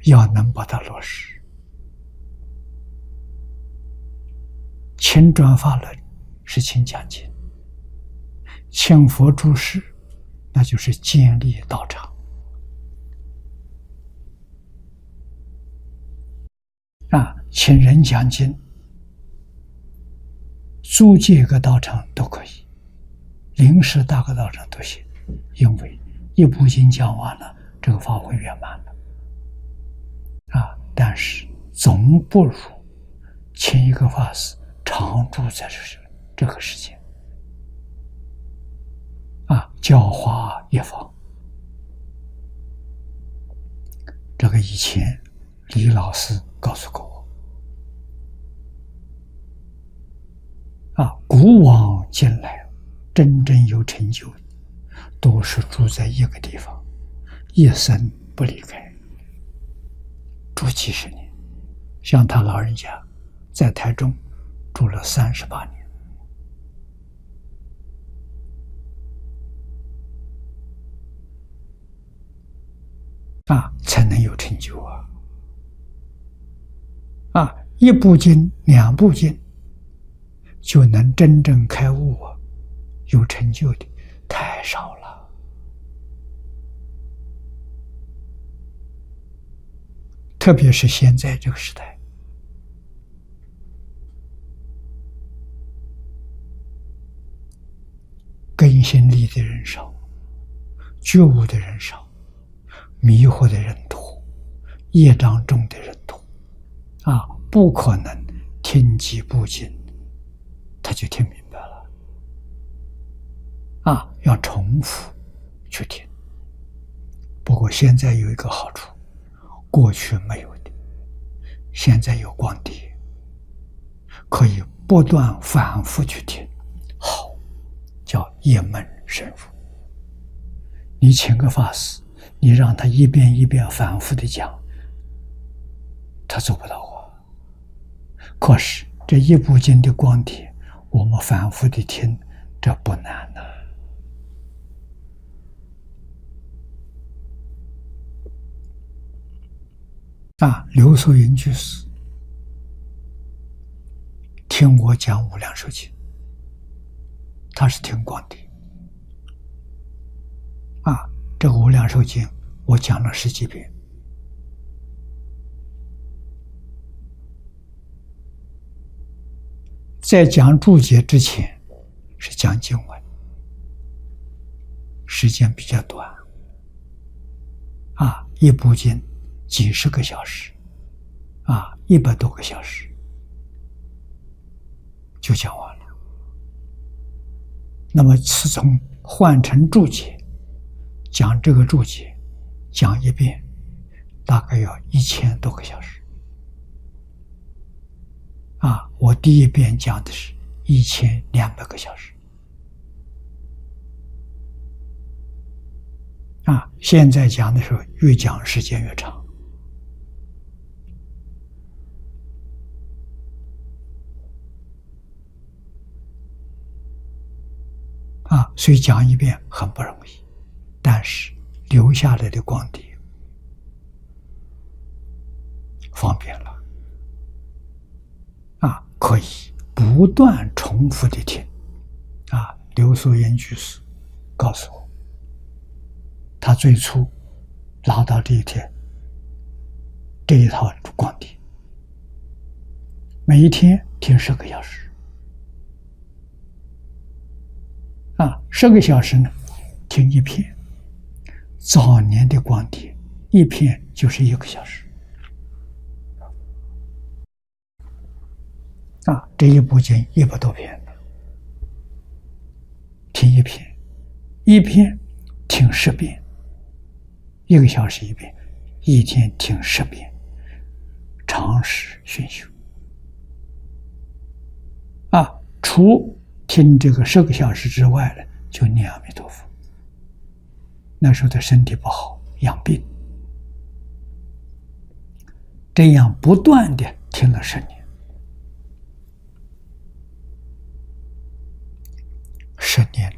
要能把它落实。请转法轮是请讲经，请佛住世那就是建立道场请人讲经，租借个道场都可以，临时搭个道场都行，因为一部经讲完了，这个法会圆满了但是总不如请一个法师常住在这个世界教化一方。这个以前李老师告诉过我古往今来真正有成就的都是住在一个地方，一生不离开，住几十年。像他老人家在台中住了38年才能有成就一部经2部经就能真正开悟有成就的太少了。特别是现在这个时代，根性力的人少，觉悟的人少，迷惑的人多，业障重的人多不可能听几部经他就听明白了要重复去听。不过现在有一个好处，过去没有的，现在有光碟，可以不断反复去听，好，叫一门深入。你请个法师，你让他一遍一遍反复的讲，他做不到可是这一部经的光碟，我们反复的听，这不难刘素云居士听我讲《无量寿经》，他是听光碟这个《无量寿经》我讲了10几遍。在讲注解之前是讲经文，时间比较短一部经几十个小时100多个小时就讲完了。那么自从换成注解，讲这个注解讲一遍大概要1000多个小时我第一遍讲的是1200个小时现在讲的时候越讲时间越长所以讲一遍很不容易，但是留下来的光碟方便了可以不断重复的听刘素云居士告诉我，他最初拿到这一套光碟，每一天听10个小时10个小时呢听一篇。早年的光碟一篇就是1个小时这一部经100多篇听一篇，一篇听10遍，1个小时1遍，一天听10遍，长时熏修除听这个10个小时之外呢，就念阿弥陀佛。那时候的身体不好，养病，这样不断的听了10年，10年